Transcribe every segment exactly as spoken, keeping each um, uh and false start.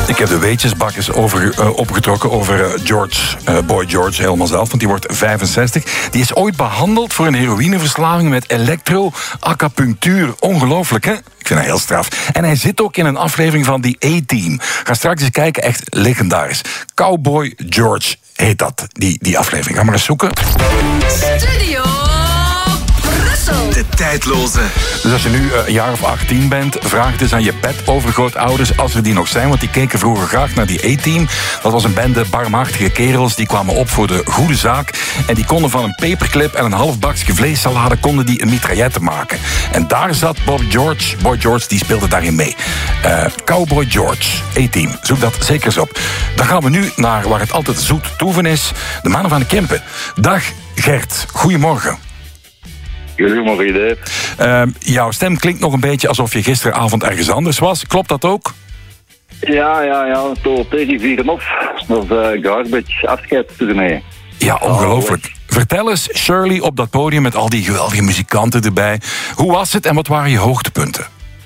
Ik heb de weetjesbakjes over, uh, opgetrokken over uh, George, uh, Boy George helemaal zelf, want die wordt vijfenzestig. Die is ooit behandeld voor een heroïneverslaving met elektroacupunctuur. Ongelooflijk, hè? Ik vind dat heel straf. En hij zit ook in een aflevering van die A-Team. Ga straks eens kijken, echt legendarisch. Cowboy George heet dat, die, die aflevering. Ga maar eens zoeken. Studio Brussel. De tijdloze. Dus als je nu uh, een jaar of achttien bent, vraag het eens aan je bedovergrootouders, als er die nog zijn, want die keken vroeger graag naar die A-Team. Dat was een bende barmhartige kerels, die kwamen op voor de goede zaak. En die konden van een paperclip en een half bakje vleessalade konden die een mitraillette maken. En daar zat Bob George. Boy George, die speelde daarin mee. Uh, Cowboy George, A-Team. Zoek dat zeker eens op. Dan gaan we nu naar waar het altijd zoet toeven is. De mannen van de Kempen. Dag Gert, goedemorgen. Goedemorgen, Dave. Uh, jouw stem klinkt nog een beetje alsof je gisteravond ergens anders was. Klopt dat ook? Ja, ja, ja. Tot tegen Vierenhof. Dat is uh, Garbage afscheidstournee. Ja, ongelooflijk. Vertel eens, Shirley op dat podium met al die geweldige muzikanten erbij. Hoe was het en wat waren je hoogtepunten?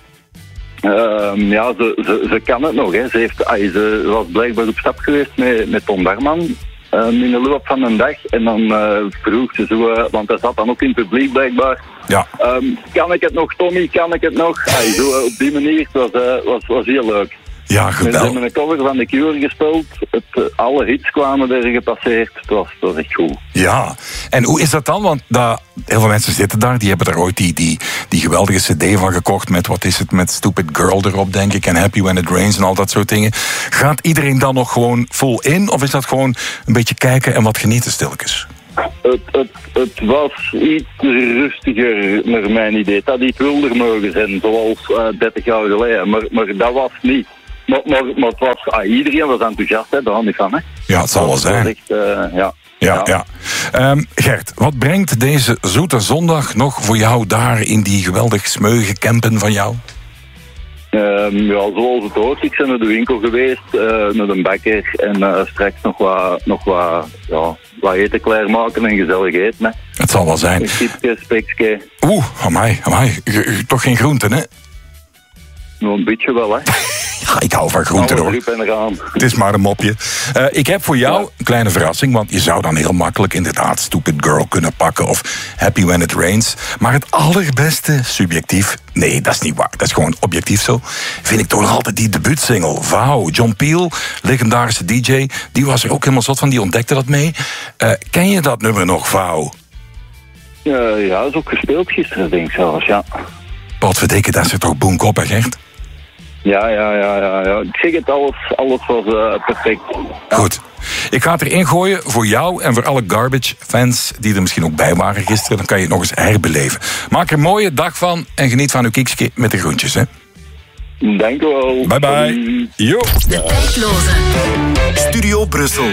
Uh, ja, ze, ze, ze kan het nog. Hè. Ze, heeft, ay, ze was blijkbaar op stap geweest met, met Tom Barman. Uh, in de loop van een dag. En dan uh, vroeg ze zo, uh, want hij zat dan ook in het publiek blijkbaar. Ja. Um, kan ik het nog, Tommy? Kan ik het nog? Ay, zo, uh, op die manier, het was, uh, was, was heel leuk. Ja, geweldig. We hebben een cover van The Cure gespeeld. Het, uh, alle hits kwamen er gepasseerd. Het was, het was echt goed. Ja, en hoe is dat dan? Want dat, heel veel mensen zitten daar, die hebben daar ooit die, die, die geweldige cd van gekocht met, wat is het, met Stupid Girl erop, denk ik, en Happy When It Rains en al dat soort dingen. Gaat iedereen dan nog gewoon full in, of is dat gewoon een beetje kijken en wat genieten stilletjes? Het, het, het was iets rustiger, naar mijn idee. Dat iets wilder mogen zijn, zoals uh, dertig jaar geleden. Maar, maar dat was niet. Maar, maar, maar het was, ah, iedereen was enthousiast, hè, daar had niet van. Hè. Ja, het zal wel zijn. Echt, uh, ja. Ja, ja. ja. Um, Gert, wat brengt deze zoete zondag nog voor jou daar in die geweldig smeuïge Kempen van jou? Um, ja, zoals het hoort. Ik ben naar de winkel geweest, uh, naar de bakker en uh, straks nog wat, nog wat, ja, wat eten klaarmaken en gezellig eten. Hè. Het zal wel zijn. Een kipje, spekje. Oeh, amai, amai. Toch geen groenten, hè? Nog een beetje wel, hè. Ja, ik hou van groenten, hoor. Het is maar een mopje. Uh, ik heb voor jou een kleine verrassing, want je zou dan heel makkelijk inderdaad Stupid Girl kunnen pakken of Happy When It Rains. Maar het allerbeste, subjectief, nee, dat is niet waar, dat is gewoon objectief zo, vind ik toch nog altijd die debuutsingle. Vauw, John Peel, legendarische D J, die was er ook helemaal zot van, die ontdekte dat mee. Uh, ken je dat nummer nog, Vauw? Uh, ja, dat is ook gespeeld gisteren, denk ik zelfs, ja. Potverdikke, dat is er toch boomkop, hè, Gert? Ja, ja, ja, ja, ja. Ik zeg het, alles, alles was uh, perfect. Ja. Goed. Ik ga het erin gooien voor jou en voor alle Garbage-fans die er misschien ook bij waren gisteren. Dan kan je het nog eens herbeleven. Maak er een mooie dag van en geniet van uw kiekje met de groentjes, hè. Dank u wel. Bye bye. Jo. De tijdloze. Studio Brussel.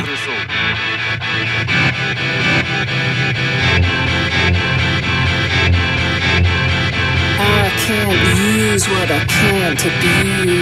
I can't use what I can to be.